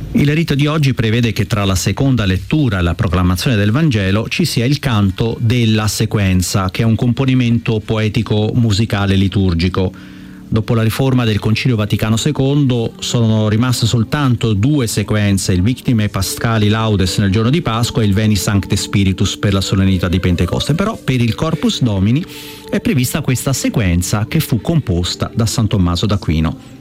Il rito di oggi prevede che tra la seconda lettura e la proclamazione del Vangelo ci sia il canto della sequenza, che è un componimento poetico musicale liturgico. Dopo la riforma del Concilio Vaticano II sono rimaste soltanto due sequenze, il Victimae Paschali Laudes nel giorno di Pasqua e il Veni Sancte Spiritus per la solennità di Pentecoste, però per il Corpus Domini è prevista questa sequenza che fu composta da San Tommaso d'Aquino.